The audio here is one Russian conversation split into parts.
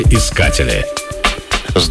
Искатели. С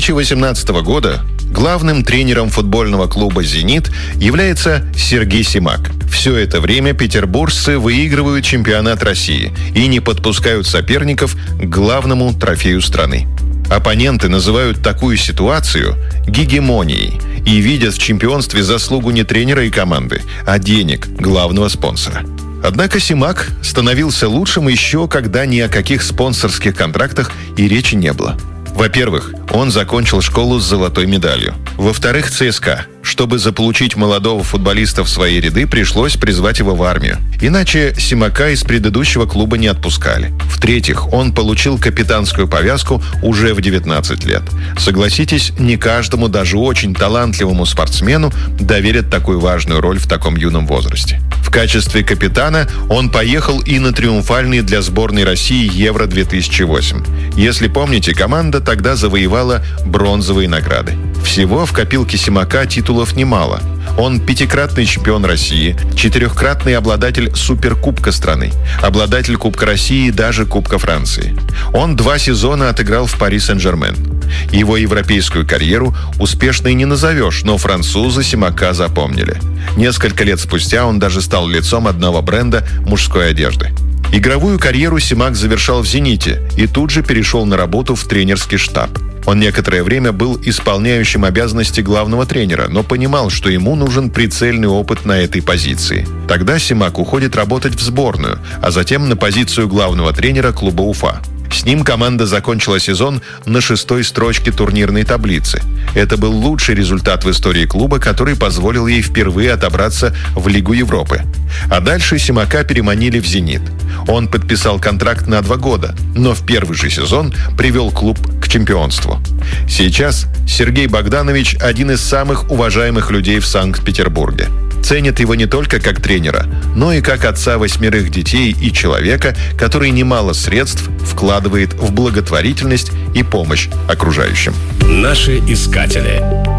2018 года главным тренером футбольного клуба «Зенит» является Сергей Симак. Все это время петербуржцы выигрывают чемпионат России и не подпускают соперников к главному трофею страны. Оппоненты называют такую ситуацию гегемонией и видят в чемпионстве заслугу не тренера и команды, а денег главного спонсора. Однако Симак становился лучшим еще когда ни о каких спонсорских контрактах и речи не было. Во-первых, он закончил школу с золотой медалью. Во-вторых, ЦСКА. Чтобы заполучить молодого футболиста в свои ряды, пришлось призвать его в армию. Иначе Симака из предыдущего клуба не отпускали. В-третьих, он получил капитанскую повязку уже в 19 лет. Согласитесь, не каждому, даже очень талантливому спортсмену доверят такую важную роль в таком юном возрасте. В качестве капитана он поехал и на триумфальный для сборной России Евро-2008. Если помните, команда тогда завоевала бронзовые награды. Всего в копилке Симака титулов немало. Он пятикратный чемпион России, четырехкратный обладатель Суперкубка страны, обладатель Кубка России и даже Кубка Франции. Он 2 сезона отыграл в Пари Сен-Жермен. Его европейскую карьеру успешной не назовешь, но французы Симака запомнили. Несколько лет спустя он даже стал лицом одного бренда мужской одежды. Игровую карьеру Симак завершал в «Зените» и тут же перешел на работу в тренерский штаб. Он некоторое время был исполняющим обязанности главного тренера, но понимал, что ему нужен прицельный опыт на этой позиции. Тогда Симак уходит работать в сборную, а затем на позицию главного тренера клуба Уфа. С ним команда закончила сезон на 6-й строчке турнирной таблицы. Это был лучший результат в истории клуба, который позволил ей впервые отобраться в Лигу Европы. А дальше Симака переманили в «Зенит». Он подписал контракт на 2 года, но в первый же сезон привел клуб к чемпионству. Сейчас Сергей Богданович – один из самых уважаемых людей в Санкт-Петербурге. Ценят его не только как тренера, но и как отца 8 детей и человека, который немало средств вкладывает в благотворительность и помощь окружающим. Наши искатели.